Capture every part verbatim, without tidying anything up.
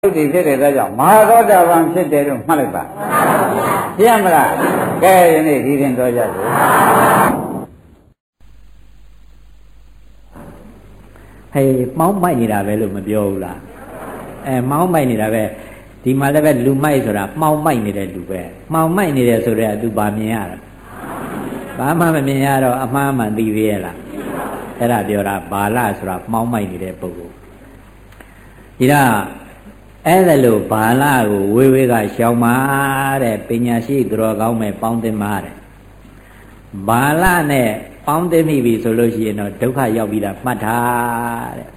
ဒီဖြစ်တဲ့အတွက်ကြောင့်မဟာသောတာပန်ဖြစ်တယ်လို့မှတ်လိုက်ပါသိရမလားကဲယနေ့ဒီရင်တော်ကြစို့ဟေးမောင်းမိုက်နေတာပဲလို့မပြောဘူးလားအဲမောင်းမိုက်နေတာပဲဒီမှာလည်းပဲလူမိုက်ဆိုတာမှောင်မိုက်နေတဲ့လူပဲမှောင်မိုက်နေတယ်ဆိုတော့သူဗာမြင်ရတာဘာမှမမြင်ရတော့အမှားမှန်သိသေးရဲ့လားအဲ့ဒါပြောတာဘာလဆိုတာမှောင်မိုက်နေတဲ့ပုဂ္ဂိုလ်ဒီတော့အဲ့ဒါလို့ဘာလကိုဝေဝေကရှောင်ပါတဲ့ပညာရှိသူတော်ကောင်းမဲ့ပေါင်းသင်းပါတဲ့ဘာလနဲ့ပေါင်းသင်းမိပြီဆိုလို့ရှိရင်တော့ဒုက္ခရောက်ပြီးတာမှတ်ထားတဲ့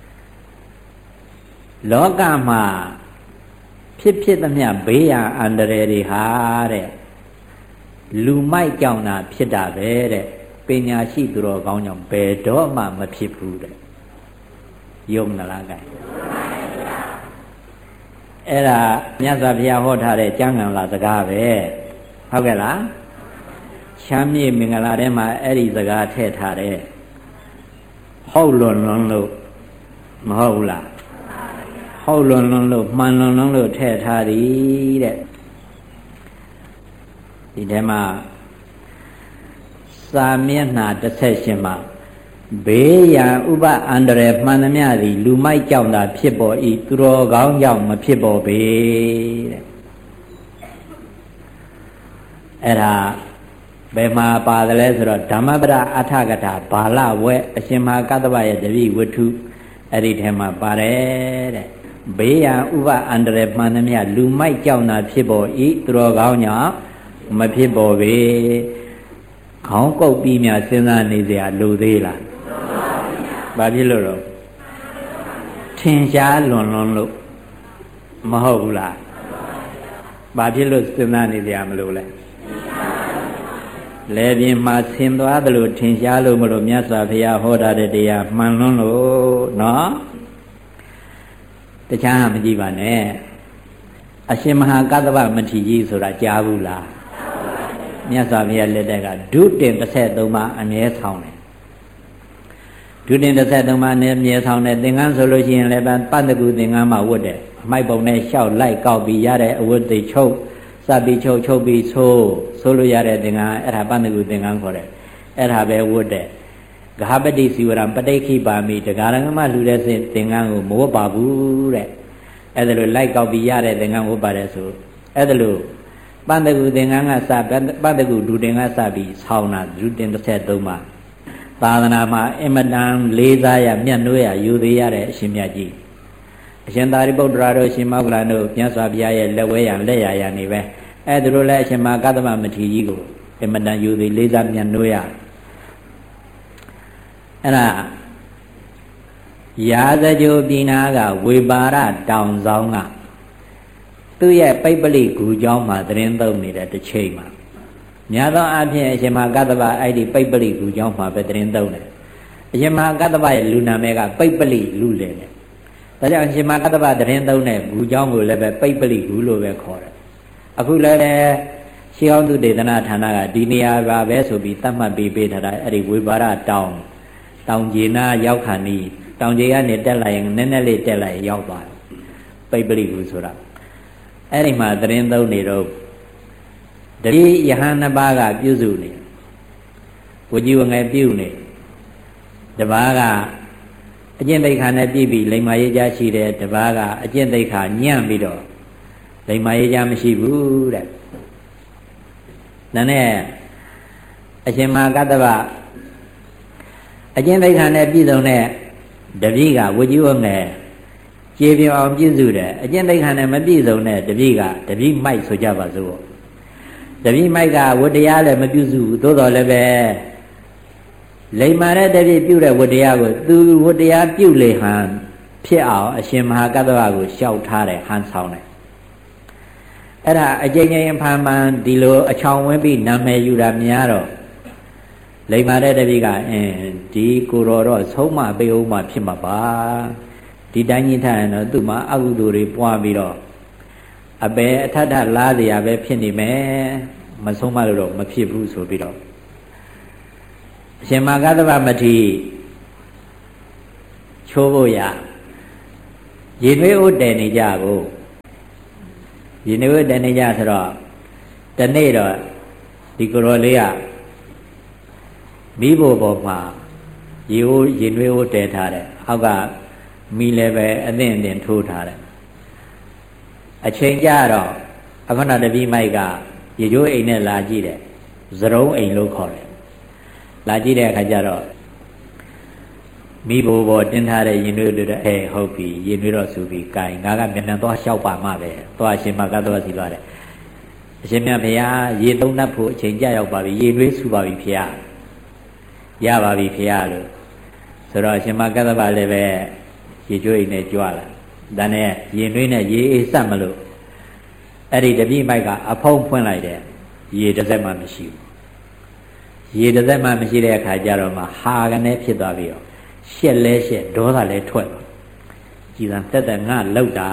လောကမှာဖြစ်ဖြစ်သမျှဘေးရန်အန္တရာယ်တွေဟာတဲ့လူမိုက်ကြောင့်တာဖြစ်တာပဲတဲ့ပညာရှိသူတော်ကောင်းကြောင့်ဘယ်တော့မှမဖြစ်ဘူးတဲ့ယုံလားကဲအဲ့ဒါမြတ်စွာဘုရားဟောထားတဲ့ကျမ်းဂန်လာစကားပဲဟုတ်ကဲ့လားချမ်းမြေမင်္ဂလာထဲမှာအဲ့ဒီစကားထည့်ထားတယ်ဟုတ်လွန်လွန်လို့မဟုတ်ဘူးလားဟုတ်လွန်လွန်လို့မှန်လွန်လွန်လို့ထည့်ထားသည်တဲ့ဒီထဲမှာစာမျက်နှာတစ်ဆက်ရှင်မှာဘေးရန်ဥပအန္တရာယ်မှန်သမျှသည်လူမိုက်ကြောင့်သာဖြစ်ပေါ်၏သူတော်ကောင်းကြောင့်မဖြစ်ပေါ်ပေတဲ့အဲ့ဒါဘယ်မှာပါတယ်လဲဆိုတော့ဓမ္မပဒအဋ္ဌကထာဘာလဝဲအရှင်မဟာကတ္တဗရဲ့တပိဝတ္ထုအဲ့ဒီထဲမှာပါတယ်တဲ့ဘေးရန်ဥပအန္တရာယ်မှန်သမျှလူမိုက်ကြောင့်သာဖြစ်ပေါ်၏သူတော်ကောင်းကြောင့်မဖြစ်ပေါ်ပေခေါင်းကုပ်ပြီးများစဉ်းစားနေเสียလိုသေးလားဘာဖြစ်လို့တော့ထင်ရှားလွန်လွန်လို့မဟုတ်ဘူးလားဘာဖြစ်လို့စဉ်းစားနေကြမလို့လဲလဲပြင်းမှာဆင်သွားသလိုထင်ရှားလို့မလို့မြတ်စွာဘုရားဟောထားတဲ့တရားမှန်လွန်းလို့နော်တခြားမကြည့်ပါနဲ့အရှင်မဟာကတ္တဗမထေရကြီးဆိုတာကြားဘူးလားမြတ်စွာဘုရားလက်ထက်ကဒုတင်တစ်ဆက်သုံးပါအမြဲဆောင်တယ်ဒုတင်တစ်ဆက်သုံးပါအမြဲဆောင်တယ်သင်္ကန်းဆိုလို့ရှိရင်လည်းပတ္တကုသင်္ကန်းမှာဝတ်တယ်အမိုက်ပုံနဲ့လျှောက်လိုက်ကောက်ပြီးရတဲ့အဝတ်တွေချုပ်စပ်ပြီးချုပ်ချုပ်ပြီးဆိုးဆိုးလို့ရတဲ့သင်္ကန်းအဲ့ဒါပတ္တကုသင်္ကန်းခေါ်တယ်အဲ့ဒါပဲဝတ်တယ်ဂဟပတိစီဝရံပဋိခိပါမိတဂရဏမလှူတဲ့သင်္ကန်းကိုမဝတ်ပါဘူးတဲ့အဲ့ဒါလိုလိုက်ကောက်ပြီးရတဲ့သင်္ကန်းဝတ်ပါတယ်ဆိုအဲ့ဒါလိုပတ္တကုသင်္ကန်းကစပတ္တကုဒုတင်ကစပြီးဆောင်းတာဒုတင်တစ်ဆက်သုံးပါသာသနာမှာအမတန်လေးစားရမြတ်နိုးရယူသေးရတဲ့အရှင်မြတ်ကြီးအရှင်သာရိပုတ္တရာတို့ရှင်မောဂလန်တို့မြတ်စွာဘုရားရဲ့လက်ဝဲရလက်ရရနေပဲအဲ့ဒါလိုလဲအရှင်မဟာကတ္တဗမထေရကြီးကိုအမတန်ယူသေးလေးစားမြတ်နိုးရအဲ့ဒါရာဇကြိုပြည်နာကဝေပါရတောင်ဆောင်ကသူ့ရဲ့ပိပ္ပလိဂူကျောင်းမှာသတင်းသုံးနေတဲ့တစ်ချိန်မှာများသောအားဖြင့်အရှင်မဟာကတ္တဗအဲ့ဒီပိပ္ပလိဂူကျောင်းမှာပဲသတင်းသုံးတယ်အရှင်မဟာကတ္တဗရဲ့လူနာမည်ကပိပ္ပလိလူလေတယ်ဒါကြောင့်အရှင်မဟာကတ္တဗသတင်းသုံးတဲ့ဂူကျောင်းကိုလည်းပဲပိပ္ပလိဂူလို့ပဲခေါ်တယ်အခုလည်းရှေးဟောင်းသူဒေသနာဌာနကဒီနေရာပါပဲဆိုပြီးသတ်မှတ်ပေးပေးထားတာအဲ့ဒီဝေပါရတောင်တောင်ကျေနာရောက်ခါနီးတောင်ကျေကနေတက်လာရင်နည်းနည်းလေးတက်လာရင်ရောက်သွားတယ်ပိပ္ပလိဂူဆိုတာအဲ့ဒီမှာသတင်းသုံးနေတော့တတိယဟန်နှစ်ပါးကပြုစုနေဝကြီးဝငယ်ပြုနေတပါးကအကျင့်သိက္ခာနဲ့ပြည့်ပြီးလိမ္မာရေးကြရှိတယ်တပါးကအကျင့်သိက္ခာညံ့ပြီးတော့လိမ္မာရေးကြမရှိဘူးတဲ့ဒါနဲ့အရှင်မဟာကတ္တဗအကျင့်သိက္ခာနဲ့ပြည့်စုံတဲ့တပည့်ကဝကြီးဝငယ်ကျေပြအောင်ပြည့်စုတယ်အကျင့်သိက္ခာနဲ့မပြည့်စုံတဲ့တပည့်ကတပည့်မိုက်ဆိုကြပါစို့တပည့်မိုက်ကဝတ္တရားလည်းမပြုစုဘူးသို့တော်လည်းပဲလိမ္မာတဲ့တပည့်ပြုတဲ့ဝတ္တရားကိုသူဝတ္တရားပြုလေဟန်ဖြစ်အောင်အရှင်မဟာကတ္တဗကိုလျှောက်ထားတယ်ဟန်ဆောင်တယ်အဲ့ဒါအကျဉ်းချင်းဖန်မှန်ဒီလိုအချောင်ဝင်းပြီးနာမည်ယူတာများတော့လိမ္မာတဲ့တပည့်ကအင်းဒီကိုယ်တော်တော့ဆုံးမပေးအောင်မှဖြစ်မှာပါဒီတိုင်းကြီးထားရင်တော့သူ့မှာအကုသိုလ်တွေပွားပြီးတော့အပေအထထလားเสียပဲဖြစ်နေမယ်မဆုံးမလို့တော့မဖြစ်ဘူးဆိုပြီးတော့အရှင်မဟာကတ္တဗမထေရချိုးဖို့ရရေနွေးဥတည်နေကြကိုရေနွေးတနေကြဆိုတော့တနေ့တော့ဒီကိုရောလေးကမိဖို့ပေါ်မှာရေဟိုးရေနွေးဟိုးတည်ထားတယ်အောက်ကမိလည်းပဲအသင့်အသင့်ထိုးထားတယ်အချိန်ကြတော့အခုနတပည့်မိုက်ကရေကျိုးအိမ်နဲ့လာကြည့်တယ်သရုံးအိမ်လို့ခေါ်တယ်လာကြည့်တဲ့အခါကျတော့မိဘပေါ်တင်းထားတဲ့ရင်တွေတို့အဲဟုတ်ပြီရင်တွေတော့ဆိုပြီးကိုင်ငါကမြန်မြန်သွားလျှောက်ပါမှပဲသွားရှင်မကတော့စီသွားတယ်အရှင်မြတ်ဘုရားရေသုံးနှပ်ဖို့အချိန်ကြရောက်ပါပြီရေတွေဆူပါပြီဖေရရပါပြီဖေရလို့ဆိုတော့အရှင်မကတ္တဗလည်းပဲရေကျွေးနဲ့ကြွလာဒါနဲ့ရင်တွေနဲ့ရေအေးစက်မလို့အဲ့ဒီတပည့်မိုက်ကအဖုံးဖွင့်လိုက်တယ်ရေတစ်စက်မှမရှိဘူးရေတစ်စက်မှမရှိတဲ့အခါကျတော့မှဟာကနေဖြစ်သွားပြီးတော့ရှက်လဲရှက်ဒေါသလဲထွက်သွားကြည်သာတက်တက်ငါလောက်တာ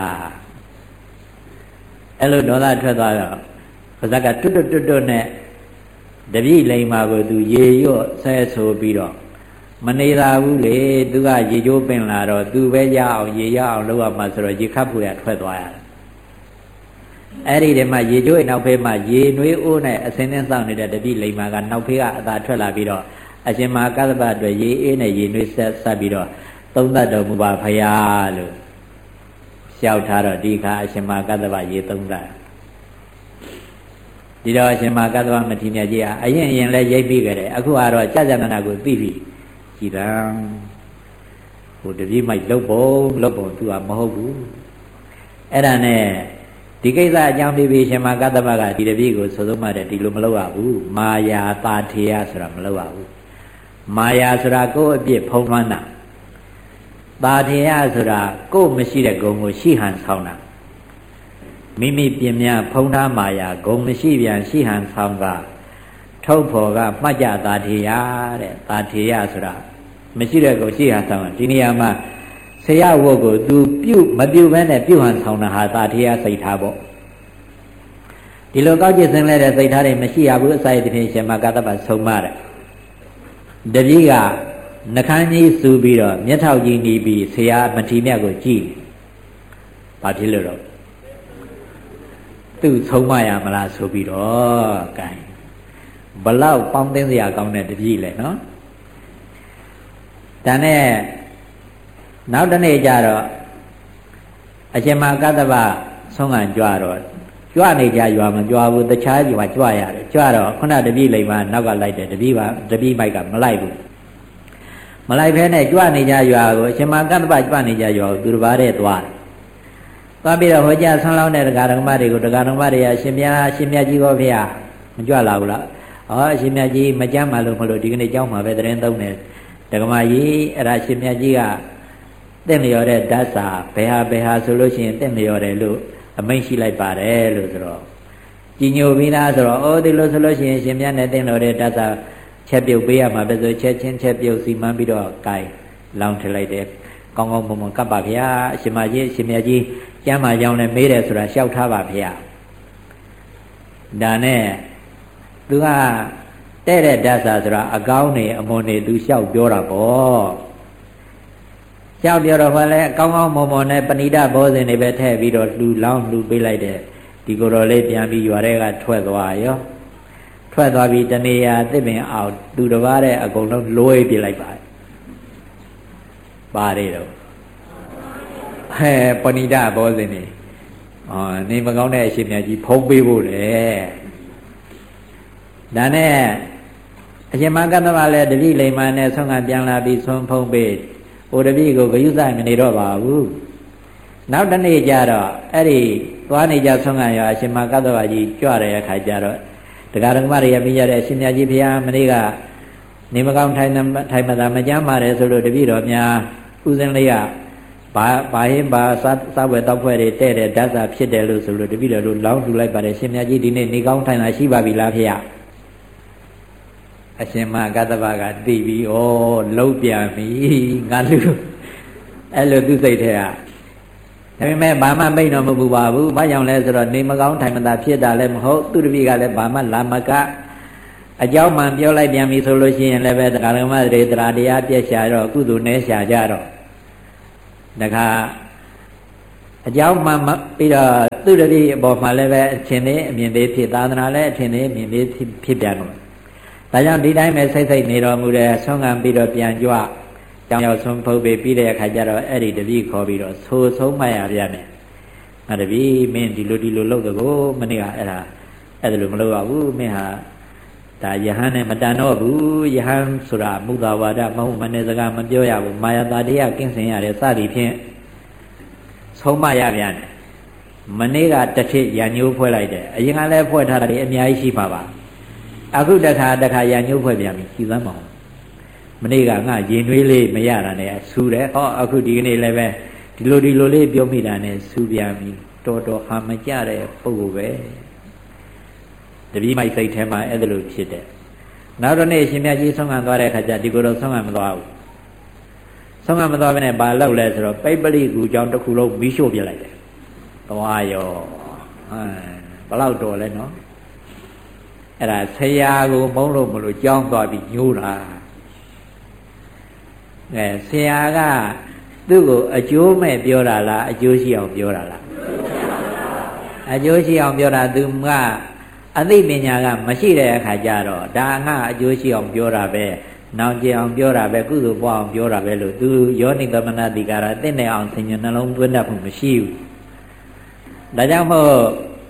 အဲ့လိုဒေါသထွက်သွားတော့ပါဇက်ကတွတ်တွတ်တွတ်တွတ်နဲ့တပည့်လိမ်မာကိုသူရေရော့ဆဲဆိုပြီးတော့မနေသာဘူးလေသူကရေကျိုးပင်လာတော့သူပဲရအောင်ရေရအောင်လုပ်ရမှာဆိုတော့ရေခတ်ဖို့ရထွက်သွားရတယ်အဲ့ဒီတည်းမှာရေကျိုးရဲ့နောက်ဖေးမှာရေနွေးအိုးနဲ့အစင်းနဲ့စောင့်နေတဲ့တပည့်လိမ်မာကနောက်ဖေးကအသာထွက်လာပြီးတော့အရှင်မကတ္တဗအတွက်ရေအေးနဲ့ရေနွေးဆက်ဆက်ပြီးတော့သုံးသတ်တော်မူပါဖရာလို့လျှောက်ထားတော့ဒီခါအရှင်မကတ္တဗရေသုံးသတ်ဒီတော့အရှင်မကတ္တဗမထေရမြတ်ကြီးကအရင်ရင်လဲရိပ်ပြီးကြတယ်အခုကတော့ကြာကြာနာနာကိုသိပြီကြည်သာဟိုတပည့်မိုက်လုတ်ပုံလုတ်ပုံသူကမဟုတ်ဘူးအဲ့ဒါနဲ့ဒီကိစ္စအကြောင်းပြပြီးရှင်မကတ္တဗကဒီတပည့်ကိုဆိုဆုံးမှတဲ့ဒီလိုမလုပ်ရဘူးမာယာတာထေယဆိုတာမလုပ်ရဘူးမာယာဆိုတာကိုယ့်အပြစ်ဖုံးလွှမ်းတာတာထေယဆိုတာကိုယ့်မရှိတဲ့ဂုဏ်ကိုရှိဟန်ဆောင်တာမိမိပြင်များဖုံးထားမာယာဂုဏ်မရှိပြန်ရှိဟန်ဆောင်ကထုတ်ဖော်ကမှတ်ကြတာထေယတဲ့တာထေယဆိုတာမရှိတဲ့ဂုဏ်ရှိဟန်ဆောင်ဒီနေရာမှာဆရာဝတ်ကို तू ပြုတ်မပြုတ်ဘဲနဲ့ပြုတ်ဟန်ဆောင်တာဟာတာထေယစိတ်ထားပေါ့ဒီလိုကောက်ကျစ်စင်လဲတဲ့စိတ်ထားတွေမရှိရဘူးအစာရတဲ့ဖြင့်ရှင်မကတ္တဗဆုံးမတဲ့တပည့်ကနှခမ်းကြီးစူပြီးတော့မျက်ထောက်ကြီးနီးပြီးဆရာမထေရမြတ်ကိုကြည့်ဘာဖြစ်လို့တော့သူ့ဆုံးမရမလားဆိုပြီးတော့ကဲဘလောက်ပေါင်းသိစရာကောင်းတဲ့တပည့်လဲနော်ဒါနဲ့နောက်တနေ့ကျတော့အရှင်မကတ္တဗဆုံးခံကြွတော့ကြွနေကြရွာမကြွဘူးတခြားရွာကြွရတယ်ကြွတော့ခုနတပည့်လိမ်မနောက်ကလိုက်တယ်တပည့်ပါတပည့်မိုက်ကမလိုက်ဘူးမလိုက်ဖဲနဲ့ကြွနေကြရွာကိုအရှင်မကတ္တဗကြွနေကြရွာကိုသူတစ်ပါးတည်းသွားတယ်သွားပြီးတော့ဟောကြားဆွမ်းလောင်းတဲ့တရားဓမ္မတွေကိုတရားဓမ္မတွေအရှင်မြတ်အရှင်မြတ်ကြီးဟောဖေရမကြွလာဘူးလားဟောအရှင်မြတ်ကြီးမကြမ်းမှလို့မလို့ဒီကနေ့ကြောင်းမှာပဲတရင်သုံးတယ်ဓမ္မကြီးအဲ့ဒါအရှင်မြတ်ကြီးကတင့်လျော်တဲ့ဓာတ်စာဘယ်ဟာဘယ်ဟာဆိုလို့ရှိရင်တင့်လျော်တယ်လို့အမိန့်ရှိလိုက်ပါတယ်လို့ဆိုတော့ကြီးညိုပြီးသားဆိုတော့အော်ဒီလိုဆိုလို့ရှိရင်ရှင်မြတ်နဲ့တင့်တော်တဲ့ဓာတ်စာချက်ပြုတ်ပေးရမှာပဲဆိုချက်ချင်းချက်ပြုတ်စီမံပြီးတော့ကင်လောင်းထလိုက်တယ်ကောင်းကောင်းမွန်မွန်ကပ်ပါဗျာအရှင်မကြီးအရှင်မြတ်ကြီးကျမ်းမာကြောင်းနဲ့မေးတယ်ဆိုတာလျှောက်ထားပါဗျာဒါနဲ့သူကတဲ့တဲ့ဓာတ်စာဆိုတာအကောင်းနေအမွန်နေသူလျှောက်ပြောတာပေါ့လျှောက်ပြောတော့ဘာလဲအကောင်းကောင်းမွန်မွန်နဲ့ပဏိဒဘောဇဉ်တွေပဲထည့်ပြီးတော့လှူလောင်းလှူပေးလိုက်တဲ့ဒီကိုယ်တော်လေးပြန်ပြီးရွာထဲကထွက်သွားရောထွက်သွားပြီးတနေရာသစ်ပင်အောင်သူတစ်ပါးတဲ့အကုန်လုံးလွှဲပြလိုက်ပါပါတယ်တော့ဟဲ့ပဏိဒဘောဇဉ်နေအော်နေမကောင်းတဲ့အရှင်မြတ်ကြီးဖုံးပေးဖို့လေဒါနဲ့အရှင်မကတ္တဗလည်းတပည့်လိမ္မာနဲ့ဆုံးကပြန်လာပြီးဆုံးဖုံးပေးဟိုတပည့်ကိုဂယုစိုက်မနေတော့ပါဘူးနောက်တနေ့ကျတော့အဲ့ဒီသွားနေကြဆုံးကရောအရှင်မကတ္တဗကြီးကြွတဲ့အခါကျတော့တရားဓမ္မတွေရပြီးရတဲ့အရှင်မြတ်ကြီးဘုရားမနေ့ကနေမကောင်းထိုင်ထိုင်မသာမကြမ်းပါတယ်ဆိုလို့တပည့်တော်များဥစဉ်လေးကဘာဘာဟင်းဘာစားဝယ်တောက်ဖွဲ့တွေတဲ့တဲ့ဓာတ်စာဖြစ်တယ်လို့ဆိုလို့တပည့်တော်တို့လောင်းထူလိုက်ပါတယ်ရှင်မြတ်ကြီးဒီနေ့နေကောင်းထိုင်တာရှိပါပြီလားဖေရအရှင်မကတ္တဗကသိပြီဩလုံးပြန်ပြီငါလူအဲ့လိုသူစိတ်ထဲကဒါပေမဲ့ဘာမှမိတ်တော့မပူပါဘူးဘာကြောင့်လဲဆိုတော့နေမကောင်းထိုင်မသာဖြစ်တာလည်းမဟုတ်သူတပည့်ကလည်းဘာမှလာမကအကြောင်းမှန်ပြောလိုက်ပြန်ပြီဆိုလို့ရှိရင်လည်းပဲတရားဓမ္မတွေတရားတရားပြည့်ရှာတော့ကုသိုလ်နဲ့ရှာကြတော့တခါအကြောင်းမှပြီးတော့သူတတိအပေါ်မှာလည်းပဲအချင်းသေးအမြင်သေးဖြစ်သာသနာလည်းအချင်းသေးအမြင်သေးဖြစ်ပြန်တော့ဒါကြောင့်ဒီတိုင်းပဲစိတ်စိတ်နေတော်မူတဲ့ဆုံးခံပြီးတော့ပြန်ကြွကြောင်ရောက်ဆုံးဖုတ်ပြီးပြီးတဲ့အခါကျတော့အဲ့ဒီတတိခေါ်ပြီးတော့ဆိုဆုံးမရပြန်တယ်ငါတပည့်မင်းဒီလိုဒီလိုလုပ်တဲ့ကိုမနေ့ကအဲ့ဒါအဲ့ဒါလိုမလုပ်ရဘူးမင်းဟာဒါယဟန်နဲ့မတန်တော့ဘူးယဟန်ဆိုတာမုသာဝါဒမဟုတ်မနဲ့စကားမပြောရဘူးမာယာတာတရားကင်းစင်ရတယ်စသည်ဖြင့်ဆုံးမရပြန်တယ်မနေ့ကတစ်ထစ်ရညိုးဖွဲ့လိုက်တယ်အရင်ကလည်းဖွဲ့ထားတယ်အများကြီးရှိပါပါအခုတခါတခါရညိုးဖွဲ့ပြန်ပြီကြည်သမ်းမအောင်မနေ့ကငါရင်နှွေးလေးမရတာနဲ့ဆူတယ်ဟောအခုဒီကနေ့လည်းပဲဒီလိုဒီလိုလေးပြောမိတာနဲ့ဆူပြန်ပြီတော်တော်ဟာမကြတဲ့ပုဂ္ဂိုလ်ပဲတပည့်မိုက်စိတ်ထဲမှာအဲ့ဒါလိုဖြစ်တယ်နောက်တော့နေ့ရှင်မြတ်ကြီးဆုံးခံသွားတဲ့အခါကျဒီကိုယ်တော့ဆုံးခံမသွားဘူးဆုံးခံမသွားဘဲနဲ့ဘာလုပ်လဲဆိုတော့ပိပလိကူကြောင့်တစ်ခုလုံးမီးရှို့ပြလိုက်တယ်သွားရောဟမ်ဘလောက်တော်လဲနော်အဲ့ဒါဆရာကိုမုန်းလို့မလို့ကြောင်းသွားပြီးညိုးတာအဲဆရာကသူ့ကိုအကျိုးမဲ့ပြောတာလားအကျိုးရှိအောင်ပြောတာလားအကျိုးရှိအောင်ပြောတာသူကအသိပညာကမရှိတဲ့အခါကျတော့ဒါငါအကျိုးရှိအောင်ပြောတာပဲနောင်ကျအောင်ပြောတာပဲကုသိုလ်ပွားအောင်ပြောတာပဲလို့သူယောနိသမနတိကာရတင့်နေအောင်ဆင်ញံနှလုံးသွင်းတတ်မှုမရှိဘူးဒါကြောင့်မို့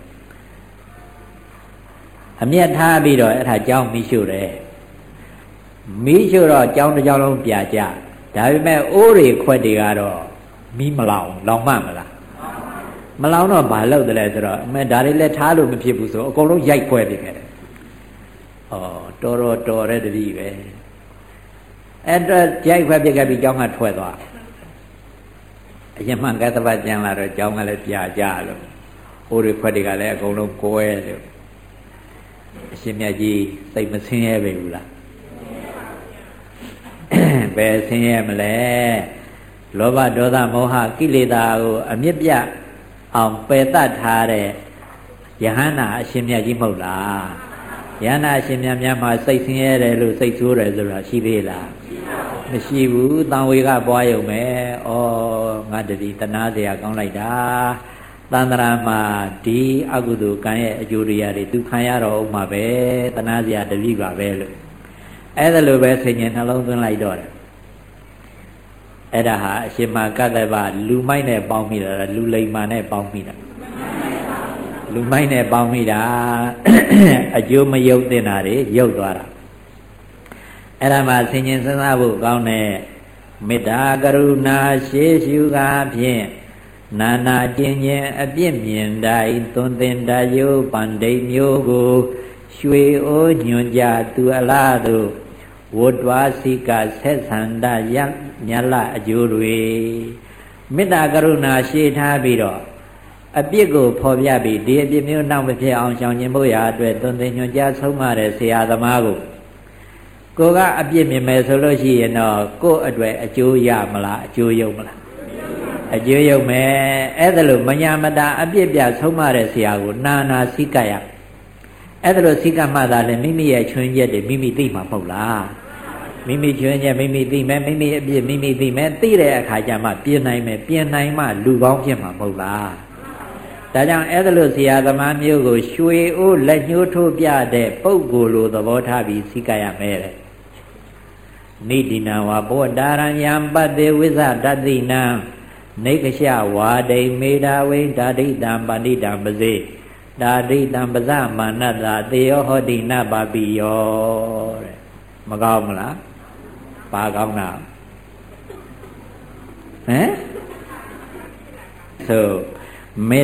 အမျက်ထားပြီးတော့အဲ့ဒါကြောင်းမီးရှို့တယ်မီးရှို့တော့ကြောင်းတစ်ကြောင်းလုံးပြာကျဒါပေမဲ့အိုးတွေခွက်တွေကတော့မီးမလောင်လောင်မှမလားမလောင်တော့ဘာလုပ်တယ်လဲဆိုတော့အမေဒါတွေလည်းထားလို့မဖြစ်ဘူးဆိုအကုန်လုံးရိုက်ခွဲနေခဲ့တယ်ဩတော်တော်တော်တဲ့တတိပဲအဲ့တော့ရိုက်ခွဲပြခဲ့ပြီးကြောင်းကထွက်သွားအရင်မှကသဘာကျန်လာတော့ကြောင်းကလည်းပြာကျလို့အိုးတွေခွက်တွေကလည်းအကုန်လုံးကွဲလို့အရှင်မြတ်ကြီးစိတ်မဆင်းရဲပဲဘူးလားဘယ်ဆင်းရဲမလဲလောဘဒေါသမောဟကိလေသာကိုအမြင့်ပြအောင်ပယ်တတ်ထားတဲ့ယဟန္တာအရှင်မြတ်ကြီးမဟုတ်လားယဟန္တာအရှင်မြတ်များမှာစိတ်ဆင်းရဲတယ်လို့စိတ်ဆိုးတယ်ဆိုတာရှိသေးလားမရှိဘူးတန်ဝေကပွားရုံပဲဩငါတတိတနာစရာကောင်းလိုက်တာသန္တရာမှာဒီအကုသိုလ်ကံရဲ့အကျိုးတရားတွေသူခံရတော့ဥမှာပဲတနာစရာတတိပါပဲလို့အဲ့ဒါလိုပဲဆင်ញံနှလုံးသွင်းလိုက်တော့တယ်အဲ့ဒါဟာအရှင်မကတ္တဗလူမိုက်နဲ့ပေါင်းမိတာလူလိမ္မာနဲ့ပေါင်းမိတာလူမိုက်နဲ့ပေါင်းမိတာအကျိုးမယုတ်တင်တာတွေယုတ်သွားတာအဲ့ဒါမှဆင်ញံစဉ်းစားဖို့ကောင်းတဲ့မေတ္တာကရုဏာရှေးရှုကားဖြင့်နာနာကျင်ခြင်းအပြစ်မြင်တိုင်းသွန်သင်တယုပန္ဒိမျိုးကိုရွှေအိုးညွန်ကြသူအလားတို့ဝတ္တဝါစိကဆက်ဆန္ဒယမြလအကျိုးတွေမေတ္တာကရုဏာရှေ့ထားပြီးတော့အပြစ်ကိုဖော်ပြပြီးဒီအပြစ်မျိုးနောက်မဖြစ်အောင်ရှောင်ကျဉ်ဖို့ရာအတွက်သွန်သင်ညွှန်ကြားဆုံးမတဲ့ဆရာသမားကိုကိုကအပြစ်မြင်မယ်ဆိုလို့ရှိရင်တော့ကိုယ့်အတွက်အကျိုးရမလားအကျိုးယုံမလားအကျိုးယုံမယ်အဲ့ဒါလို့မညာမတာအပြစ်ပြဆုံးမတဲ့ဆရာကိုနာနာစိကရအဲ့ဒါလို့စိကမှသာလဲမိမိရဲ့ချွင်းချက်တွေမိမိသိမှာမဟုတ်လားမိမိချွင်းချက်မိမိသိမယ်မိမိအပြစ်မိမိသိမယ်သိတဲ့အခါကျမှပြင်နိုင်မယ်ပြင်နိုင်မှလူကောင်းဖြစ်မှာမဟုတ်လားဒါကြောင့်အဲ့ဒါလို့ဆရာသမားမျိုးကိုရွှေအိုးလက်ညှိုးထိုးပြတဲ့ပုဂ္ဂိုလ်လိုသဘောထားပြီးစိကရမယ်တဲ့နိဒိနဝဘောတာရံယံပတ္တေဝိဇဒတိနံနေကရှဝါဒိမေတာဝိဓာတိတံပဏိတံပစေဒါဒိတံပဇမာနတသေယောဟောတိနပါပိယောတဲ့မကောင်းမလားပါကောင်းလားဟမ်ဆိုမေ